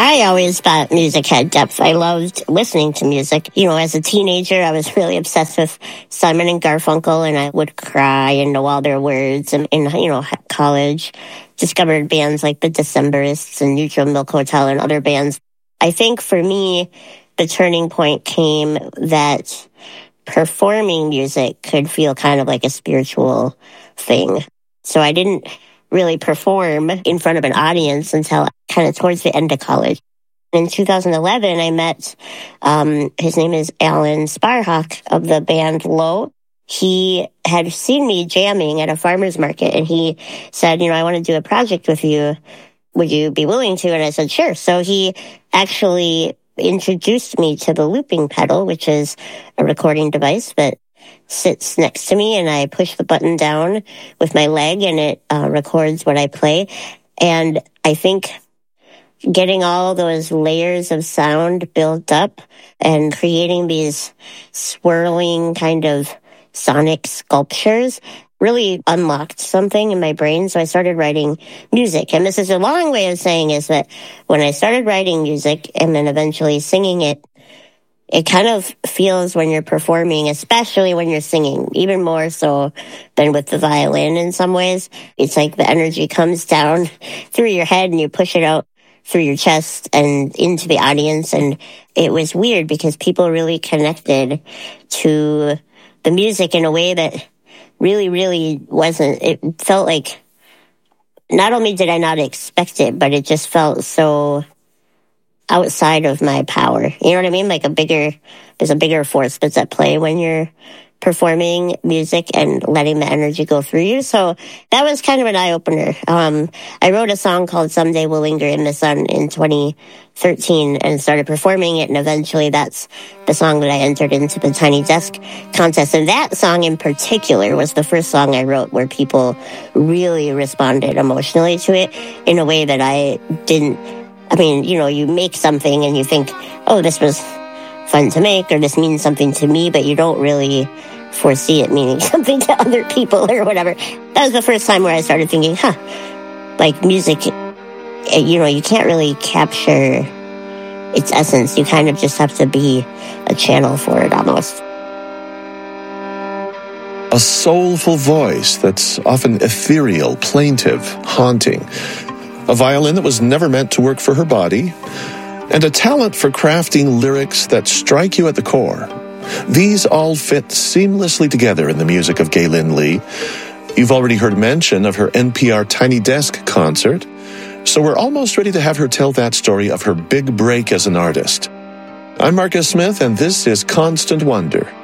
I always thought music had depth. I loved listening to music. You know, as a teenager, I was really obsessed with Simon and Garfunkel, and I would cry and know all their words. And in, college, discovered bands like the Decemberists and Neutral Milk Hotel and other bands. I think for me, the turning point came that performing music could feel kind of like a spiritual thing. So I didn't really perform in front of an audience until kind of towards the end of college. In 2011, I met, his name is Alan Sparhawk of the band Low. He had seen me jamming at a farmer's market, and he said, I want to do a project with you. Would you be willing to? And I said, sure. So he actually introduced me to the looping pedal, which is a recording device that sits next to me, and I push the button down with my leg, and it records what I play. And I think getting all those layers of sound built up and creating these swirling kind of sonic sculptures really unlocked something in my brain. So I started writing music. And this is a long way of saying is that when I started writing music and then eventually singing it, it kind of feels when you're performing, especially when you're singing, even more so than with the violin in some ways. It's like the energy comes down through your head and you push it out through your chest and into the audience. And it was weird because people really connected to the music in a way that really, really wasn't. It felt like not only did I not expect it, but it just felt so outside of my power. You know what I mean? Like there's a bigger force that's at play when you're performing music and letting the energy go through you. So that was kind of an eye-opener. I wrote a song called Someday We'll Linger in the Sun in 2013 and started performing it. And eventually that's the song that I entered into the Tiny Desk contest. And that song in particular was the first song I wrote where people really responded emotionally to it in a way that I didn't. I mean, you make something and you think, oh, this was fun to make or this means something to me, but you don't really foresee it meaning something to other people or whatever. That was the first time where I started thinking, like music, you can't really capture its essence. You kind of just have to be a channel for it almost. A soulful voice that's often ethereal, plaintive, haunting. A violin that was never meant to work for her body, and a talent for crafting lyrics that strike you at the core. These all fit seamlessly together in the music of Gaylin Lee. You've already heard mention of her NPR Tiny Desk concert, so we're almost ready to have her tell that story of her big break as an artist. I'm Marcus Smith, and this is Constant Wonder.